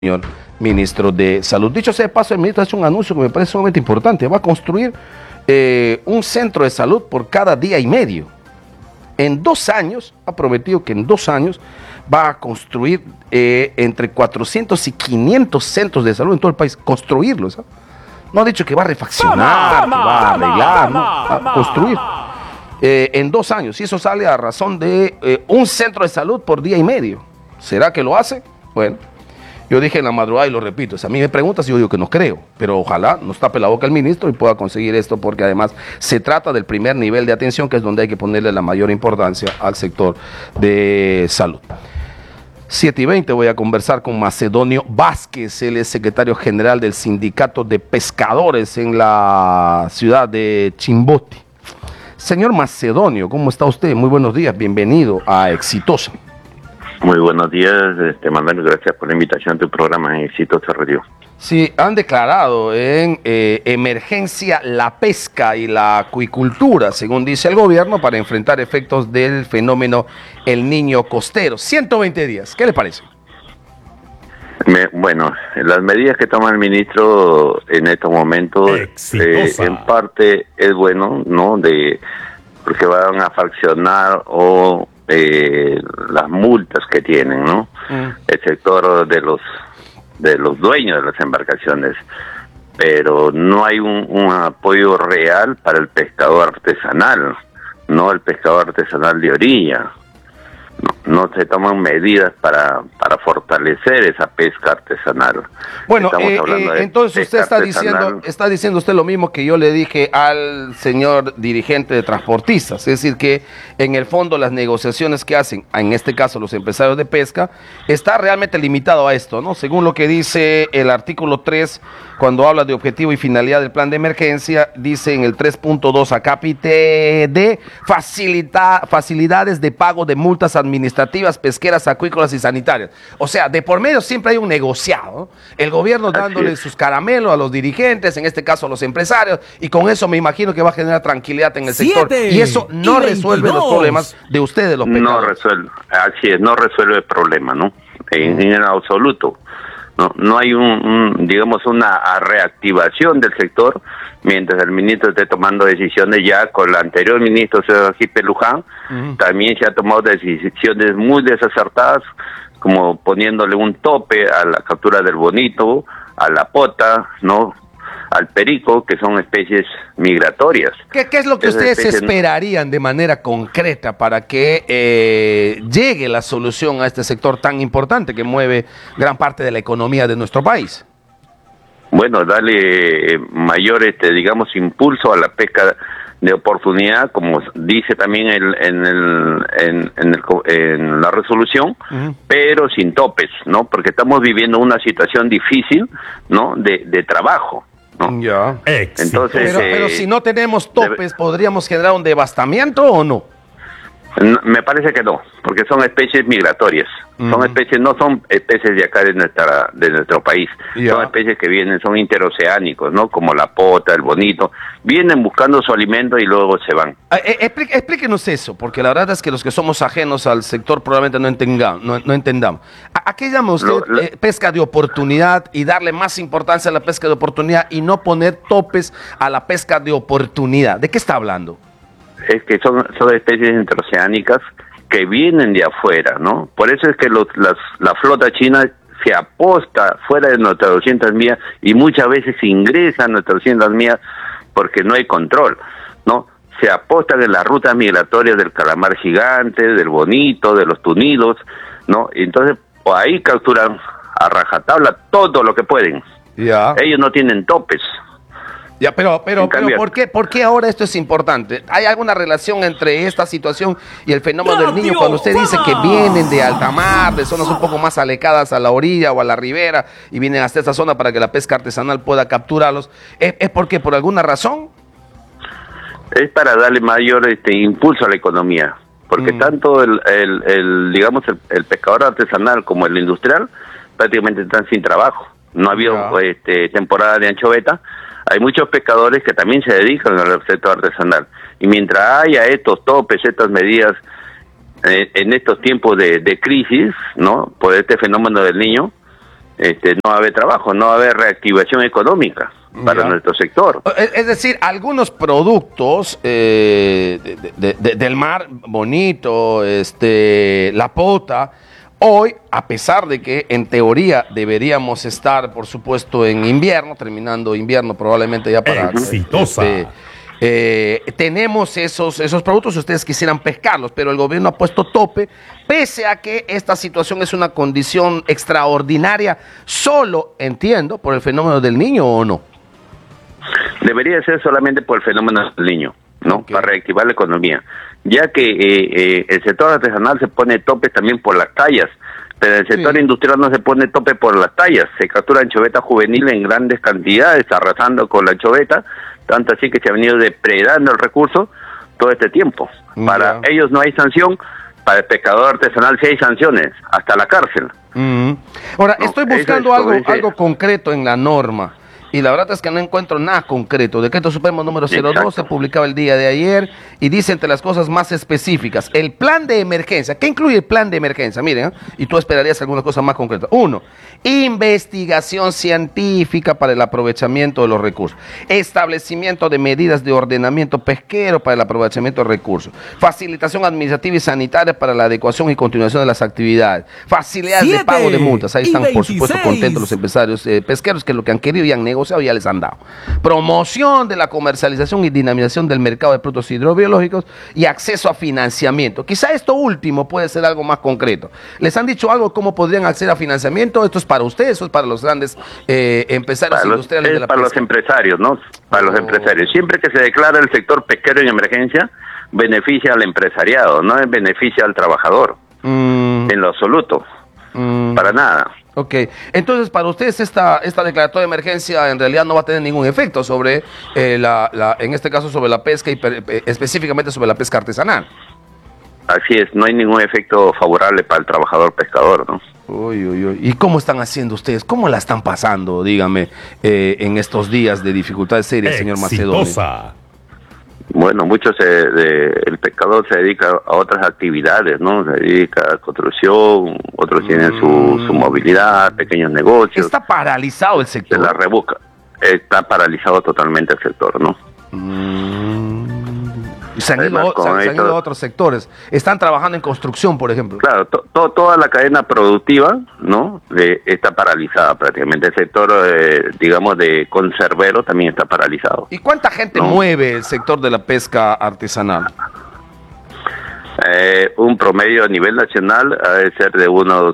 señor ministro de Salud. Dicho sea de paso, el ministro ha hecho un anuncio que me parece sumamente importante. Va a construir un centro de salud por cada día y medio. En 2 años, ha prometido que en 2 años va a construir entre 400 y 500 centros de salud en todo el país. Construirlos, ¿eh? No ha dicho que va a refaccionar, que va a arreglar, no, a construir. En 2 años, y eso sale a razón de un centro de salud por día y medio. ¿Será que lo hace? Bueno, yo dije en la madrugada y lo repito, si a mí me preguntas, yo digo que no creo, pero ojalá nos tape la boca el ministro y pueda conseguir esto, porque además se trata del primer nivel de atención, que es donde hay que ponerle la mayor importancia al sector de salud. 7:20 voy a conversar con Macedonio Vázquez, él es secretario general del Sindicato de Pescadores en la ciudad de Chimbote. Señor Macedonio, ¿cómo está usted? Muy buenos días, bienvenido a Exitosa. Muy buenos días, Manuel, gracias por la invitación a tu programa en Exitosa Radio. Sí, han declarado en emergencia la pesca y la acuicultura, según dice el gobierno, para enfrentar efectos del fenómeno El Niño costero. 120 días, ¿qué le parece? Bueno, las medidas que toma el ministro en estos momentos, en parte es bueno, ¿no? Porque van a fraccionar las multas que tienen, ¿no? El sector de los dueños de las embarcaciones, pero no hay un apoyo real para el pescador artesanal, no el pescador artesanal de orilla. No se toman medidas para fortalecer esa pesca artesanal. Bueno, entonces usted está diciendo usted lo mismo que yo le dije al señor dirigente de transportistas, es decir que en el fondo las negociaciones que hacen, en este caso los empresarios de pesca, está realmente limitado a esto, ¿no? Según lo que dice el artículo 3, cuando habla de objetivo y finalidad del plan de emergencia, dice en el 3.2 acápite de facilidades de pago de multas administrativas, pesqueras, acuícolas y sanitarias. O sea, de por medio siempre hay un negociado, ¿no? El gobierno dándole sus caramelos a los dirigentes, en este caso a los empresarios, y con eso me imagino que va a generar tranquilidad en el sector. Y eso no resuelve los problemas de ustedes, los pescadores. No resuelve, así es, no resuelve el problema, ¿no? En absoluto. No hay digamos una reactivación del sector, mientras el ministro esté tomando decisiones. Ya con el anterior ministro, Sergio Luján, también se ha tomado decisiones muy desacertadas, como poniéndole un tope a la captura del bonito, a la pota, ¿no?, al perico, que son especies migratorias. ¿Qué es lo que ustedes esperarían de manera concreta para que llegue la solución a este sector tan importante que mueve gran parte de la economía de nuestro país? Bueno, darle mayor, digamos, impulso a la pesca de oportunidad, como dice también en la resolución, pero sin topes, ¿no? Porque estamos viviendo una situación difícil, ¿no?, de trabajo, ¿no? Ya. Entonces, pero si no tenemos topes, ¿podríamos generar un devastamiento o no? Me parece que no, porque son especies migratorias. Son especies, no son especies de acá de nuestro país. Son especies que son interoceánicos, ¿no? Como la pota, el bonito. Vienen buscando su alimento y luego se van. Explíquenos eso, porque la verdad es que los que somos ajenos al sector probablemente no entendamos. ¿A qué llama usted pesca de oportunidad y darle más importancia a la pesca de oportunidad y no poner topes a la pesca de oportunidad? ¿De qué está hablando? Es que son especies interoceánicas que vienen de afuera, ¿no? Por eso es que la flota china se aposta fuera de nuestras 200 millas y muchas veces ingresa a nuestras 200 millas porque no hay control, ¿no? Se apostan en las rutas migratorias del calamar gigante, del bonito, de los tunidos, ¿no? Y entonces ahí capturan a rajatabla todo lo que pueden. Ellos no tienen topes. Ya, pero ¿por qué ahora esto es importante? ¿Hay alguna relación entre esta situación y el fenómeno del Niño cuando usted dice que vienen de alta mar, de zonas un poco más alejadas a la orilla o a la ribera y vienen hasta esta zona para que la pesca artesanal pueda capturarlos? ¿Es porque por alguna razón? Es para darle mayor impulso a la economía, porque tanto digamos el pescador artesanal como el industrial prácticamente están sin trabajo. No ha habido temporada de anchoveta. Hay muchos pescadores que también se dedican al sector artesanal. Y mientras haya estos topes, estas medidas en estos tiempos de crisis, ¿no?, por este fenómeno del Niño, no va a haber trabajo, no va a haber reactivación económica para nuestro sector. Es decir, algunos productos del mar, bonito, la pota, hoy, a pesar de que en teoría deberíamos estar, por supuesto, en invierno, terminando invierno probablemente ya para... Exitosa. Tenemos esos productos, si ustedes quisieran pescarlos, pero el gobierno ha puesto tope, pese a que esta situación es una condición extraordinaria, solo, entiendo, por el fenómeno del Niño, ¿o no? Debería ser solamente por el fenómeno del Niño, ¿no? Okay. Para reactivar la economía, ya que el sector artesanal se pone tope también por las tallas, pero el sector industrial no se pone tope por las tallas. Se captura anchoveta juvenil en grandes cantidades, arrasando con la anchoveta, tanto así que se ha venido depredando el recurso todo este tiempo. Para ellos no hay sanción, para el pescador artesanal sí hay sanciones, hasta la cárcel. Ahora, estoy buscando algo concreto en la norma, y la verdad es que no encuentro nada concreto. Decreto Supremo número 02 se publicaba el día de ayer y dice entre las cosas más específicas, el plan de emergencia. ¿Qué incluye el plan de emergencia? Miren, y tú esperarías alguna cosa más concreta. 1. Investigación científica para el aprovechamiento de los recursos. Establecimiento de medidas de ordenamiento pesquero para el aprovechamiento de recursos. Facilitación administrativa y sanitaria para la adecuación y continuación de las actividades. Facilidades de pago de multas. Ahí están, por supuesto, contentos los empresarios pesqueros, que lo que han querido y han negociado ya les han dado. Promoción de la comercialización y dinamización del mercado de productos hidrobiológicos y acceso a financiamiento. Quizá esto último puede ser algo más concreto. ¿Les han dicho algo cómo podrían acceder a financiamiento? ¿Esto es para ustedes o es para los grandes empresarios industriales de la pesca? Para los empresarios, ¿no? Para los empresarios. Siempre que se declara el sector pesquero en emergencia, beneficia al empresariado, no beneficia al trabajador. En lo absoluto. Para nada. Ok, entonces para ustedes esta declaratoria de emergencia en realidad no va a tener ningún efecto sobre, en este caso sobre la pesca y específicamente sobre la pesca artesanal. Así es, no hay ningún efecto favorable para el trabajador pescador, ¿no? ¿Y cómo están haciendo ustedes? ¿Cómo la están pasando, dígame, en estos días de dificultades serias, señor Macedonio? Bueno, el pescador se dedica a otras actividades, ¿no? Se dedica a construcción, otros tienen su movilidad, pequeños negocios. ¿Está paralizado el sector? Se la revoca. Está paralizado totalmente el sector, ¿no? Se han ido a otros sectores. Están trabajando en construcción, por ejemplo. Claro, toda la cadena productiva, ¿no? Está paralizada prácticamente. El sector, digamos, de conservero también está paralizado. ¿Y cuánta gente mueve el sector de la pesca artesanal? Un promedio a nivel nacional ha de ser de unos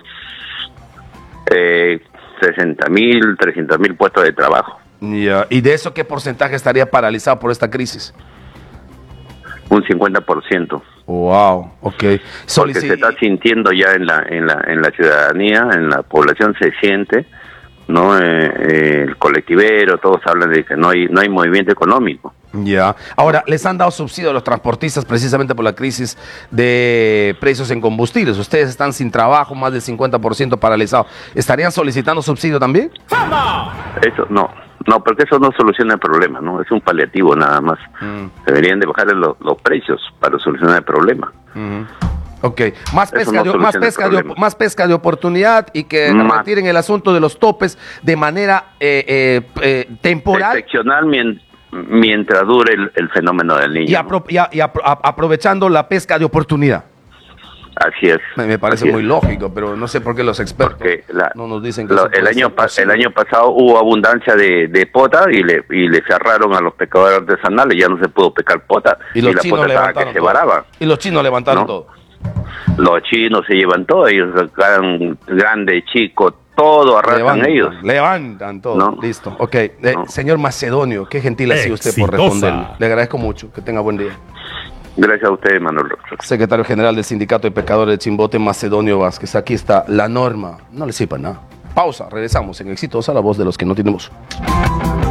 60.000, 300.000 puestos de trabajo. ¿Y de eso qué porcentaje estaría paralizado por esta crisis? Un 50%. Wow, ok. Porque se está sintiendo ya en la ciudadanía, en la población se siente, ¿no? El colectivero, todos hablan de que no hay movimiento económico. Ya. Ahora, les han dado subsidio a los transportistas precisamente por la crisis de precios en combustibles. Ustedes están sin trabajo, más del 50% paralizados. ¿Estarían solicitando subsidio también? Eso no, porque eso no soluciona el problema, ¿no? Es un paliativo nada más. Deberían de bajar los precios para solucionar el problema. Ok, más pesca de oportunidad y que retiren el asunto de los topes de manera temporal. Excepcional mientras dure el fenómeno del Niño. Y aprovechando la pesca de oportunidad. Así es. Me parece muy lógico, pero no sé por qué los expertos no nos dicen que el año pasado hubo abundancia de pota y le cerraron a los pescadores artesanales, ya no se pudo pescar pota y la pota estaba que se varaba. Y los chinos levantaron todo. Los chinos se llevan todo, ellos sacan grande, chico, todo arrasan ellos. Levantan todo, ¿no? Listo. Ok, señor Macedonio, qué gentil ha sido usted por responder. Le agradezco mucho, que tenga buen día. Gracias a usted, Manuel. Secretario General del Sindicato de Pescadores de Chimbote, Macedonio Vázquez. Aquí está la norma. No le sepa nada. Pausa, regresamos en Exitosa, la voz de los que no tienen voz.